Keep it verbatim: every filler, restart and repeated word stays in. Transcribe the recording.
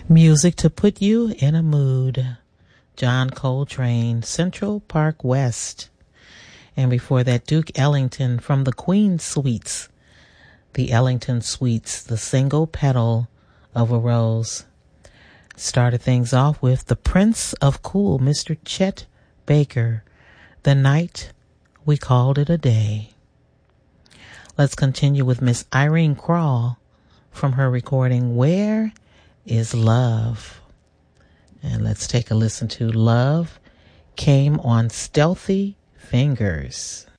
Music to put you in a mood. John Coltrane, Central Park West. And before that, Duke Ellington from the Queen Suites. The Ellington Suites, the single petal of a rose. Started things off with the Prince of Cool, Mister Chet Baker. The Night We Called It a Day. Let's continue with Miss Irene Krall from her recording, Where is Love? And let's take a listen to Love Came on Stealthy Fingers.